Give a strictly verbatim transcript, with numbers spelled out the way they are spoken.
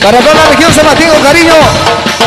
Para toda la región San Martín, con cariño.